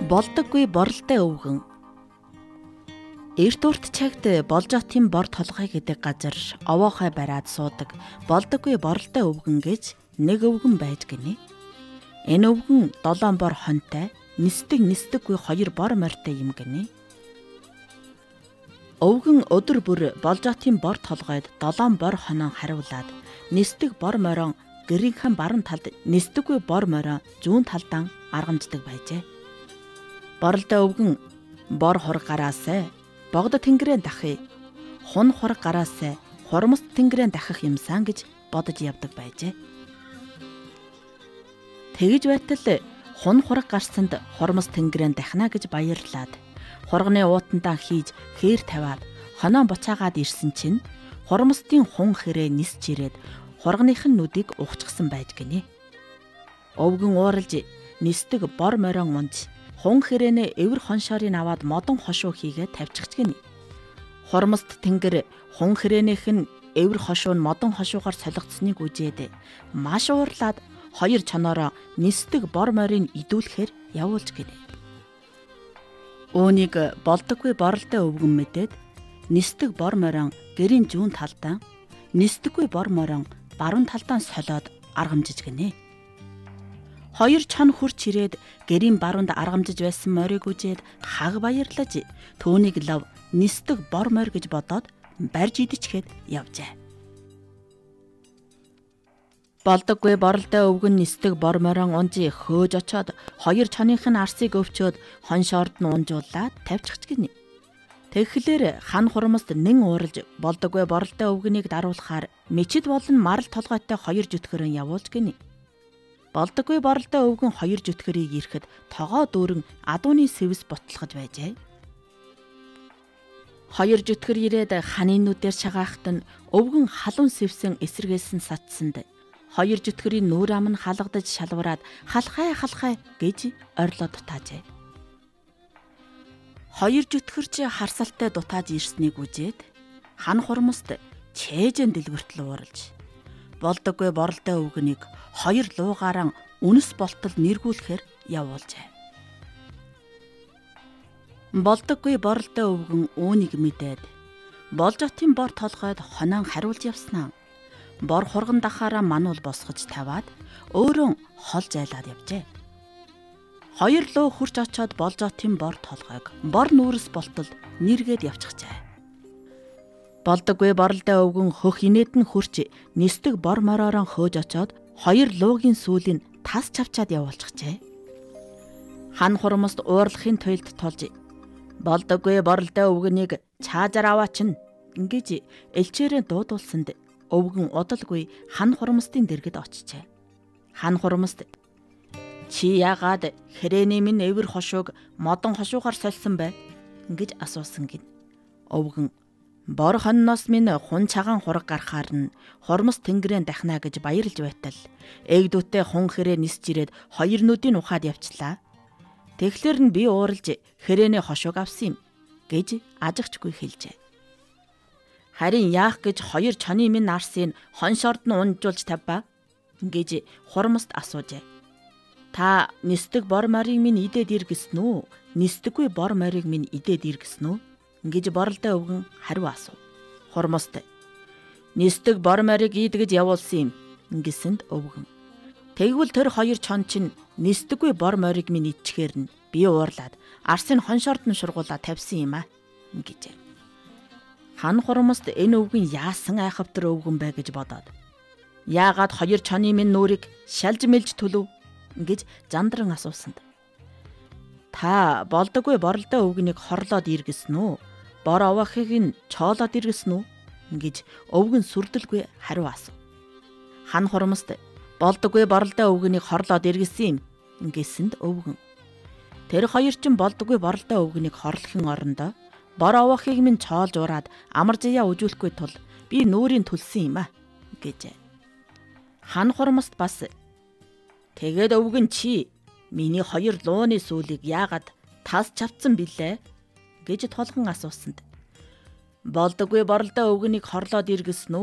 Болдоггүй боролтой өвгөн. Эрт урт цагт Болжотын бор толгой гэдэг газар овоохой бариад суудаг болдоггүй боролтой өвгөн гэж нэг өвгөн байж гинэ. Энэ өвгөн 7 бор хонтой, нисдэггүй 2 бор морьтой юм гинэ. Өвгөн өдөр бүр Болжотын бор толгойд 7 бор хонон хариулаад нисдэг бор морин гэрийнхэн баруун талд нисдэггүй бор морин зүүн талдан аргамждаг байжээ. Боролтой өвгөн бор хург гараасай богдо тэнгэрээ дахъя, хун хург гараасай хурмс тэнгэрээ дахих юмсан гэж бодож явдаг байжээ. Тэгж байтал хун хург гарсанд хурмс тэнгэрээ дахина гэж баярлаад хурганы уутандаа хийж хээр тавиад хоноо буцаагаад ирсэн чинь хурмстын хун хэрэг нисж ирээд хурганыхын нүдийг ухчихсан байж гинэ. Өвгөн ууралж нисдэг бор морин унж хун хэрэнэ эвэр хоншоорыг аваад модон хошуу хийгээ тавьчихч гинэ. Хурмст тэнгэр хун хэрэнийх нь эвэр хошуу нь модон хошуугаар солигдсныг үзээд маш уурлаад 2 чоноороо нисдэг бор морийг идүүлэхээр явуулж гинэ. Үүнийг болдоггүй боролтой өвгөн мэдээд нисдэг бор морин гэрийн зүүн талдаа, нисдэггүй бор морин баруун талдаа солиод аргамжиж гинэ. 2 чон хурч ирээд гэрийн баруунд аргамжиж байсан морийг үзээд хаг баярлаж түүнийг лав нисдэг бор морь гэж бодоод барьж идчихээд явжээ. Болдоггүй боролтой өвгөн нисдэг бор морин унжи хөөж очоод 2 чоных нь арсыг өвчөөд хоншоорд нь унжуулаад тавьчихч гинэ. Тэгэхээр хан хурмст нэн ууралж болдоггүй боролтой өвгөнийг даруулахаар мечид болон марал толгойтой 2 зүтгэрэн явуулж гинэ. Болдоггүй боролтой өвгөн 2 зүтгэрийг ирэхэд тогоо дүүрэн адууны сэвс бутлахж байжээ. 2 зүтгэр ирээд ханы нүдээр шагаахт нь өвгөн халуун сэвсэн эсэргээлсэн сатсанд 2 зүтгэрийн нүүр ам нь халгадаж шалвараад халхай гэж орилоо дутаажээ. 2 зүтгэрч харсалтай дутааж ирснийг үзээд хан хурмст чэйжэн дэлгэртэл ууралж болдоггүй боролтой өвгөнийг 2 луугаараа үнэс болтол нэргүүлэхээр явуулжээ. Болдоггүй боролтой өвгөн үүнийг мэдээд Болжотын бор толгойд хоноон хариулж явснаа бор хурган дахаараа мануул босгож таваад өөрөө хол зайлаад явжээ. 2 луу хурч очоод Болжотын бор толгойг бор нүүрс болтол нэргээд явчихжээ. Болдоггүй боролтой өвгөн хөх инээдэн хурч нисдэг бор мороороо хөөж очоод 2 луугийн сүүлийг тас чавчаад явуулчихжээ. Хан хурмст уурлахын туйлд тулж болдоггүй боролтой өвгөнийг чаажаар аваач гэж элчээрээ дуудуулсанд өвгөн удалгүй хан хурмстын дэргэд очижээ. Хан хурмст чи яагаад хэрээний минь эвэр хошууг модон хошуугаар сольсон бай гэж асуусан гин. Өвгөн бор хонноос минь хун цагаан хураг гарахаар нь хурмс тэнгэрээ дахна гэж баярлж байтал эгдүүтээ хун хэрэг нисж ирээд 2 нүдийг ухаад явчлаа. Тэгэхээр нь би ууралж хэрээний хошууг авсан юм гэж ажигчгүй хэлжээ. Харин яах гэж 2 чоны минь арсыг хоншоорд нь унжуулж тавьба гэж хурмст асуужээ. Та нисдэг бор морийг минь идээд иргэсэн үү? Нисдэггүй бор морийг минь идээд иргэсэн үү? Гэж боролтой өвгөн хариу асуув. Хурмст нисдэг бор морийг идэж явуулсан юм гэсэнд өвгөн тэгвэл тэр 2 чон чинь нисдэггүй бор морийг минь идчихээр нь би уурлаад арсын хоншоорд нь шургуулаа тавьсан юм аа гэжээ. Хан хурмст энэ өвгөн яасан айхавтар өвгөн бай гэж бодоод яагаад 2 чоны минь нүрийг шалж мэлж төлөв гэж зандран асуусанд та болдоггүй боролтой өвгөнийг хорлоод иргэсэн үү? Бор овоохыг нь чоолоод иргэсэн үү? Гэж өвгөн сүрдэлгүй хариу асуув. Хан хурмст болдоггүй боролтой өвгөнийг хорлоод иргэсэн юм гэсэнд өвгөн тэр 2 чинь болдоггүй боролтой өвгөнийг хорлохын орондоо бор овоохыг минь чоолж ураад амар заяа үжүүлэхгүй тул би нүрийн төлсөн юм аа гэжээ. Хан хурмст бас тэгээд өвгөн чи миний 2 лууны сүүлийг яагаад тас чавцсан билээ гэж толгон асуусанд болдоггүй боролтой өвгөнийг хорлоод иргэсэн